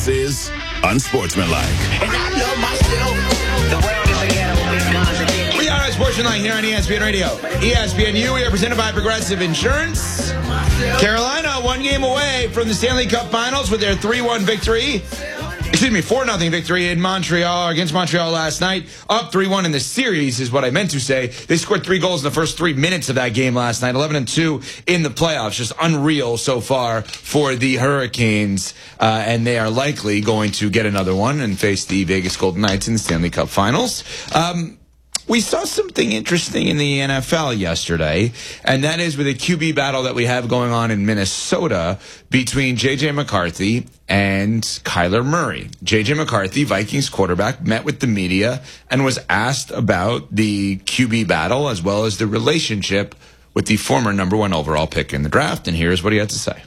This is Unsportsmanlike. And I love myself. The world is a ghetto with guns and dick. We are Unsportsmanlike here on ESPN Radio. ESPNU, we are presented by Progressive Insurance. Carolina, 1 game away from the Stanley Cup Finals with their 3-1 victory. 4-0 victory in Montreal against Montreal last night. Up 3-1 in the series is what I meant to say. They scored 3 goals in the first 3 minutes of that game last night. 11-2 in the playoffs. Just unreal so far for the Hurricanes. And they are likely going to get another one and face the Vegas Golden Knights in the Stanley Cup Finals. We saw something interesting in the NFL yesterday, and that is with a QB battle that we have going on in Minnesota between J.J. McCarthy and Kyler Murray. J.J. McCarthy, Vikings quarterback, met with the media and was asked about the QB battle as well as the relationship with the former #1 overall pick in the draft, and here's what he had to say.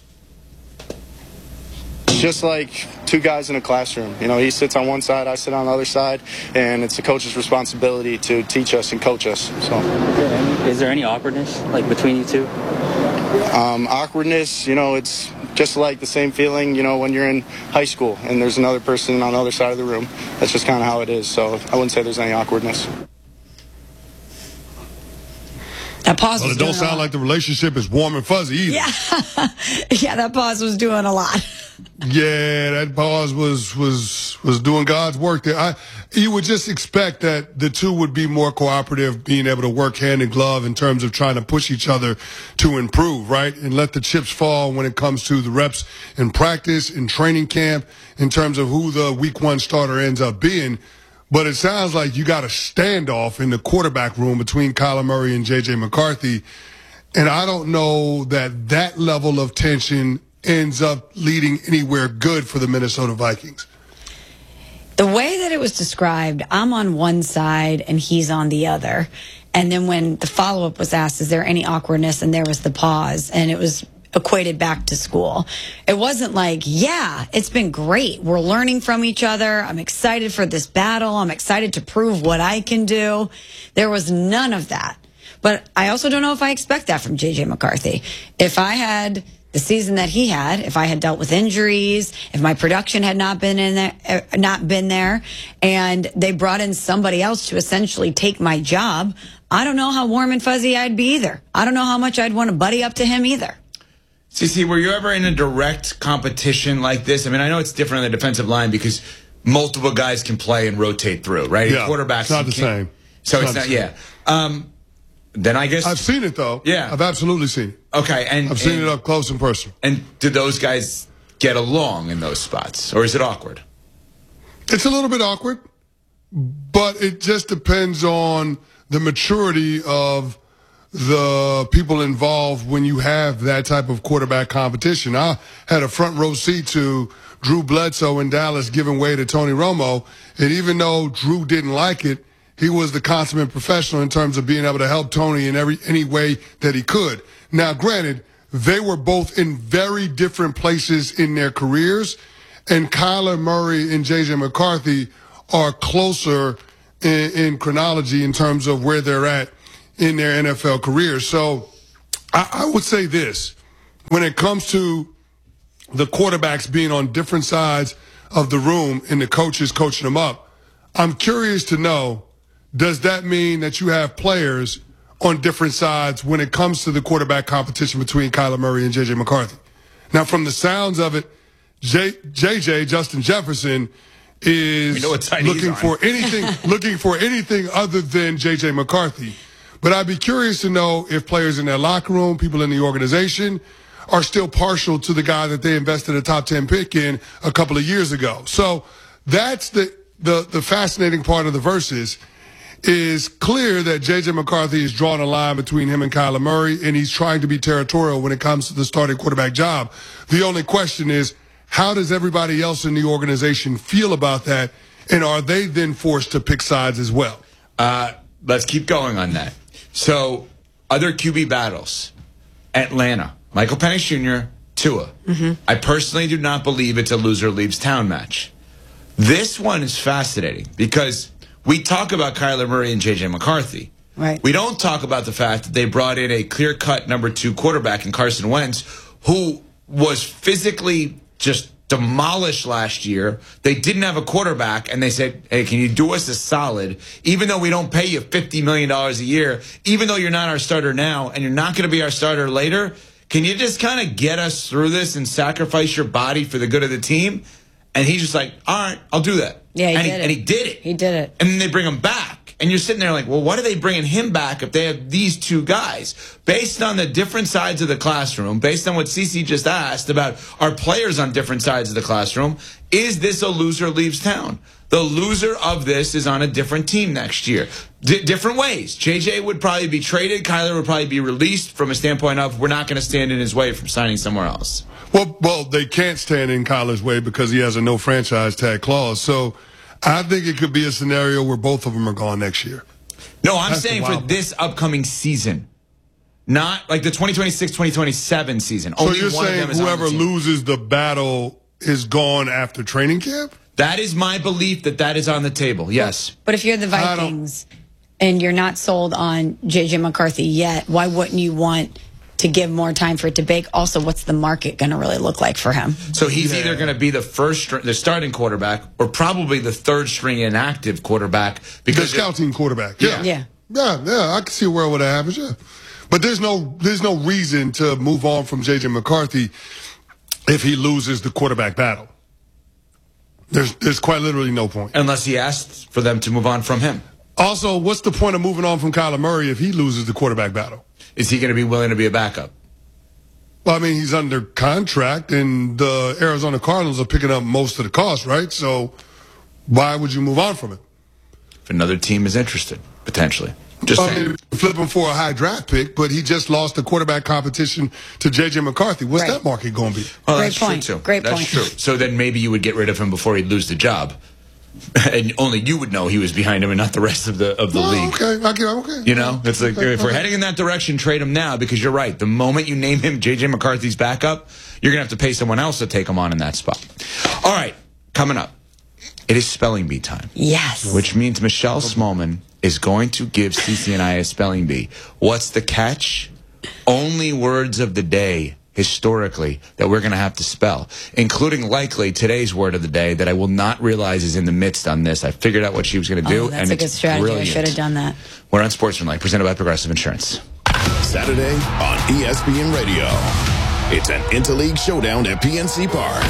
Just like 2 guys in a classroom. You know, he sits on one side, I sit on the other side, and it's the coach's responsibility to teach us and coach us. So, is there any awkwardness like between you two? Awkwardness, you know, it's just like the same feeling, you know, when you're in high school and there's another person on the other side of the room. That's just kind of how it is. So I wouldn't say there's any awkwardness. That pause well, it don't sound like the relationship is warm and fuzzy either. Yeah, that pause was doing a lot. Yeah, that pause was doing God's work there. You would just expect that the two would be more cooperative, being able to work hand in glove in terms of trying to push each other to improve, right? And let the chips fall when it comes to the reps in practice, in training camp, in terms of who the week 1 starter ends up being. But it sounds like you got a standoff in the quarterback room between Kyler Murray and J.J. McCarthy. And I don't know that that level of tension ends up leading anywhere good for the Minnesota Vikings. The way that it was described, I'm on one side and he's on the other. And then when the follow-up was asked, is there any awkwardness? And there was the pause. And it was equated back to school. It wasn't like, yeah, it's been great. We're learning from each other. I'm excited for this battle. I'm excited to prove what I can do. There was none of that. But I also don't know if I expect that from J.J. McCarthy. If I had the season that he had, if I had dealt with injuries, if my production had not been there, and they brought in somebody else to essentially take my job, I don't know how warm and fuzzy I'd be either. I don't know how much I'd want to buddy up to him either. CC, were you ever in a direct competition like this? I mean, I know it's different on the defensive line because multiple guys can play and rotate through, right? Yeah, quarterbacks, it's not the same. So it's not, yeah. Then I guess I've seen it though. Yeah, I've absolutely seen it. Okay, and I've seen it up close and personal. And do those guys get along in those spots, or is it awkward? It's a little bit awkward, but it just depends on the maturity of the people involved when you have that type of quarterback competition. I had a front row seat to Drew Bledsoe in Dallas giving way to Tony Romo, and even though Drew didn't like it, he was the consummate professional in terms of being able to help Tony in any way that he could. Now, granted, they were both in very different places in their careers, and Kyler Murray and J.J. McCarthy are closer in chronology in terms of where they're at in their NFL careers. So I would say this, when it comes to the quarterbacks being on different sides of the room and the coaches coaching them up, I'm curious to know, does that mean that you have players on different sides when it comes to the quarterback competition between Kyler Murray and J.J. McCarthy? Now, from the sounds of it, Justin Jefferson, is looking for anything other than J.J. McCarthy. But I'd be curious to know if players in their locker room, people in the organization, are still partial to the guy that they invested a top 10 pick in a couple of years ago. So that's the fascinating part of the verses. Is clear that J.J. McCarthy is drawing a line between him and Kyler Murray, and he's trying to be territorial when it comes to the starting quarterback job. The only question is, how does everybody else in the organization feel about that, and are they then forced to pick sides as well? Let's keep going on that. So, other QB battles. Atlanta, Michael Penix Jr., Tua. I personally do not believe it's a loser leaves town match. This one is fascinating because we talk about Kyler Murray and J.J. McCarthy. Right. We don't talk about the fact that they brought in a clear-cut #2 quarterback in Carson Wentz, who was physically just demolished last year. They didn't have a quarterback, and they said, hey, can you do us a solid? Even though we don't pay you $50 million a year, even though you're not our starter now, and you're not going to be our starter later, can you just kind of get us through this and sacrifice your body for the good of the team? And he's just like, all right, I'll do that. Yeah, he did it. And he did it. He did it. And then they bring him back. And you're sitting there like, well, what are they bringing him back if they have these two guys? Based on the different sides of the classroom, based on what CeCe just asked about our players on different sides of the classroom, is this a loser leaves town? The loser of this is on a different team next year. Different ways. JJ would probably be traded. Kyler would probably be released from a standpoint of we're not going to stand in his way from signing somewhere else. Well, they can't stand in Kyler's way because he has a no franchise tag clause. So I think it could be a scenario where both of them are gone next year. No, I'm That's saying the for wild this upcoming season. Not like the 2026-2027 season. So Only you're one of saying them is on whoever the team. loses the battle is gone after training camp? That is my belief that is on the table. Yes. But if you're the Vikings and you're not sold on J.J. McCarthy yet, why wouldn't you want to give more time for it to bake? Also, what's the market going to really look like for him? So he's either going to be the the starting quarterback, or probably the third string inactive quarterback because The scouting quarterback. Yeah. Yeah. Yeah, I can see where would happen, yeah. But there's no reason to move on from J.J. McCarthy if he loses the quarterback battle. There's quite literally no point. unless he asked for them to move on from him. Also, what's the point of moving on from Kyler Murray if he loses the quarterback battle? Is he going to be willing to be a backup? Well, I mean, he's under contract, and the Arizona Cardinals are picking up most of the cost, right? So why would you move on from it? If another team is interested, potentially. Just I saying. mean, flip him for a high draft pick, but he just lost the quarterback competition to J.J. McCarthy. What's Right. that market going to be? Well, Great that's point. true, too. Great That's point. true. So then maybe you would get rid of him before he'd lose the job. And only you would know he was behind him and not the rest of the league. Okay. You know, it's like if we're heading in that direction, trade him now because you're right. The moment you name him J.J. McCarthy's backup, you're going to have to pay someone else to take him on in that spot. All right, coming up, it is spelling bee time. Yes. Which means Michelle Smallman is going to give CeCe and I a spelling bee. What's the catch? Only words of the day historically that we're going to have to spell, including likely today's word of the day that I will not realize is in the midst on this. I figured out what she was going to do, That's and a it's good strategy. brilliant. I should have done that. We're on Sportsmanlike, presented by Progressive Insurance. Saturday on ESPN Radio. It's an interleague showdown at PNC Park.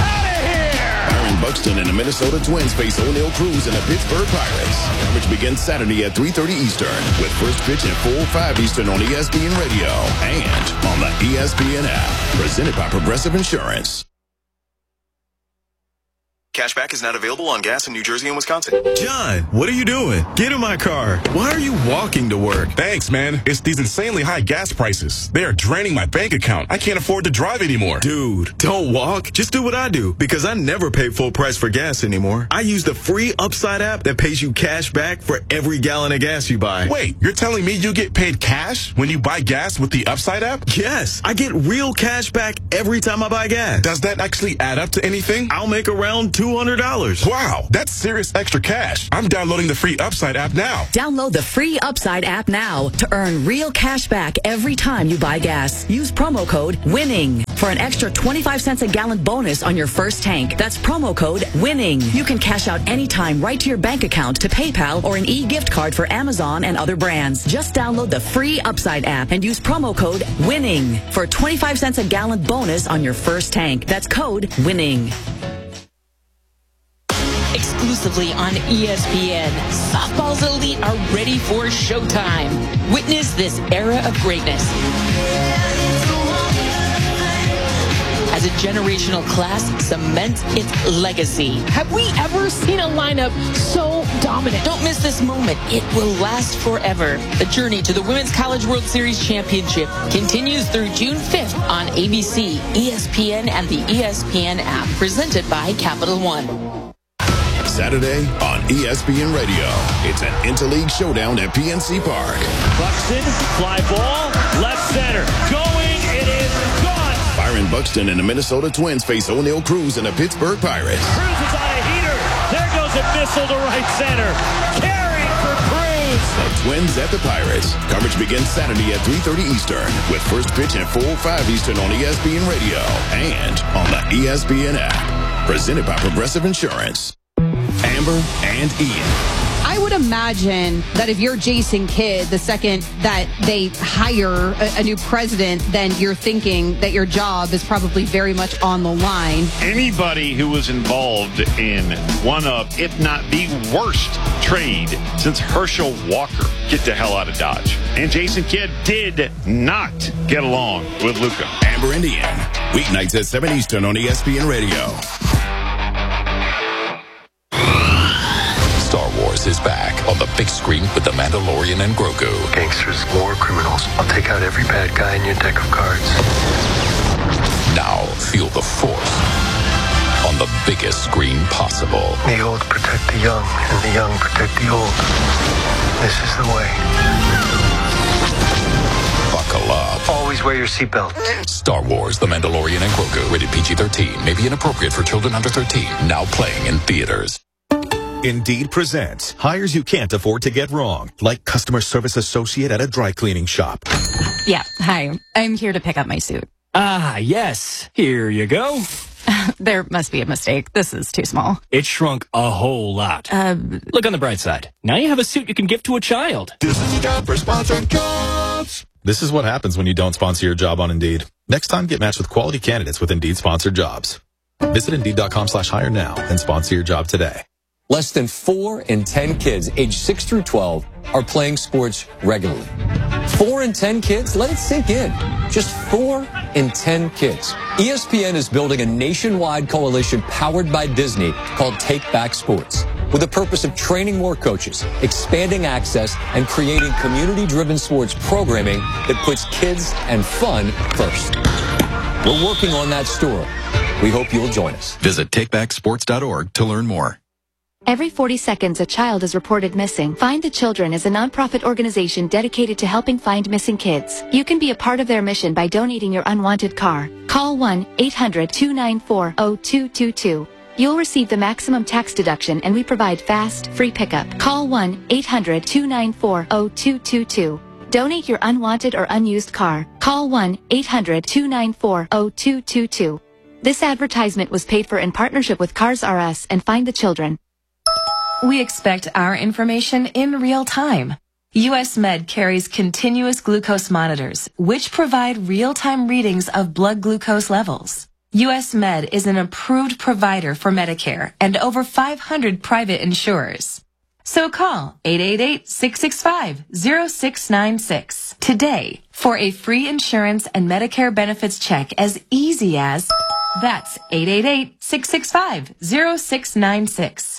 Byron Buxton and the Minnesota Twins face O'Neal Cruz and the Pittsburgh Pirates. Coverage begins Saturday at 3:30 Eastern with first pitch at 4:05 Eastern on ESPN Radio and on the ESPN app. Presented by Progressive Insurance. Cashback is not available on gas in New Jersey and Wisconsin. John, what are you doing? Get in my car. Why are you walking to work? Thanks, man. It's these insanely high gas prices. They are draining my bank account. I can't afford to drive anymore. Dude, don't walk. Just do what I do because I never pay full price for gas anymore. I use the free Upside app that pays you cash back for every gallon of gas you buy. Wait, you're telling me you get paid cash when you buy gas with the Upside app? Yes, I get real cash back every time I buy gas. Does that actually add up to anything? I'll make around $200. Wow, that's serious extra cash. I'm downloading the free Upside app now. Download the free Upside app now to earn real cash back every time you buy gas. Use promo code WINNING for an extra 25 cents a gallon bonus on your first tank. That's promo code WINNING. You can cash out anytime right to your bank account, to PayPal, or an e-gift card for Amazon and other brands. Just download the free Upside app and use promo code WINNING for 25 cents a gallon bonus on your first tank. That's code WINNING. Exclusively on ESPN, softball's elite are ready for showtime. Witness this era of greatness as a generational class cements its legacy. Have we ever seen a lineup so dominant? Don't miss this moment. It will last forever. The journey to the Women's College World Series Championship continues through June 5th on ABC, ESPN, and the ESPN app, presented by Capital One. Saturday on ESPN Radio. It's an interleague showdown at PNC Park. Buxton, fly ball, left center. Going, it is gone. Byron Buxton and the Minnesota Twins face O'Neal Cruz and the Pittsburgh Pirates. Cruz is on a heater. There goes a missile to right center. Carried for Cruz. The Twins at the Pirates. Coverage begins Saturday at 3:30 Eastern with first pitch at 4:05 Eastern on ESPN Radio and on the ESPN app. Presented by Progressive Insurance. Amber and Ian. I would imagine that if you're Jason Kidd, the second that they hire a new president, then you're thinking that your job is probably very much on the line. Anybody who was involved in one of, if not the worst trade since Herschel Walker, get the hell out of Dodge. And Jason Kidd did not get along with Luka. Amber and Ian. Weeknights at 7 Eastern on ESPN Radio. Star Wars is back on the big screen with The Mandalorian and Grogu. Gangsters, war criminals. I'll take out every bad guy in your deck of cards. Now feel the Force on the biggest screen possible. The old protect the young, and the young protect the old. This is the way. Buckle up. Always wear your seatbelt. Star Wars, The Mandalorian and Grogu. Rated PG-13. May be inappropriate for children under 13. Now playing in theaters. Indeed presents hires you can't afford to get wrong, like customer service associate at a dry cleaning shop. Yeah, hi. I'm here to pick up my suit. Ah, yes. Here you go. There must be a mistake. This is too small. It shrunk a whole lot. Look on the bright side. Now you have a suit you can give to a child. This is the job for sponsored jobs. This is what happens when you don't sponsor your job on Indeed. Next time, get matched with quality candidates with Indeed sponsored jobs. Visit Indeed.com/hire now and sponsor your job today. Less than 4 in 10 kids aged 6 through 12 are playing sports regularly. 4 in 10 kids? Let it sink in. Just 4 in 10 kids. ESPN is building a nationwide coalition powered by Disney called Take Back Sports, with the purpose of training more coaches, expanding access, and creating community-driven sports programming that puts kids and fun first. We're working on that story. We hope you'll join us. Visit takebacksports.org to learn more. Every 40 seconds, a child is reported missing. Find the Children is a nonprofit organization dedicated to helping find missing kids. You can be a part of their mission by donating your unwanted car. Call 1-800-294-0222. You'll receive the maximum tax deduction, and we provide fast, free pickup. Call 1-800-294-0222. Donate your unwanted or unused car. Call 1-800-294-0222. This advertisement was paid for in partnership with Cars R Us and Find the Children. We expect our information in real time. US Med carries continuous glucose monitors, which provide real-time readings of blood glucose levels. US Med is an approved provider for Medicare and over 500 private insurers. So call 888-665-0696 today for a free insurance and Medicare benefits check as easy as... That's 888-665-0696.